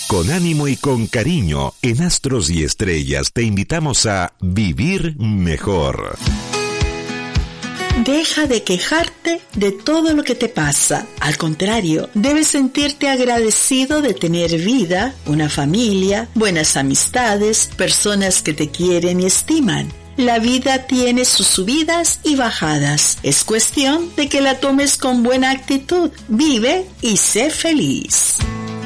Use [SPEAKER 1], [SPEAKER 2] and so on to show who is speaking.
[SPEAKER 1] Con ánimo y con cariño, en Astros y Estrellas te invitamos a vivir mejor.
[SPEAKER 2] Deja de quejarte de todo lo que te pasa. Al contrario, debes sentirte agradecido de tener vida, una familia, buenas amistades, personas que te quieren y estiman. La vida tiene sus subidas y bajadas. Es cuestión de que la tomes con buena actitud. Vive y sé feliz.